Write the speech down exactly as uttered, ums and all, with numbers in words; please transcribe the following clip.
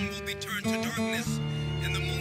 sun will be turned to darkness, and the moon